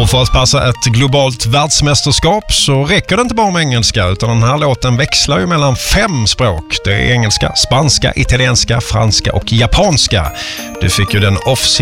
Och för att passa ett globalt världsmästerskap så räcker det inte bara med engelska, utan den här låten växlar ju mellan 5 språk. Det är engelska, spanska, italienska, franska och japanska. Du fick ju den officiella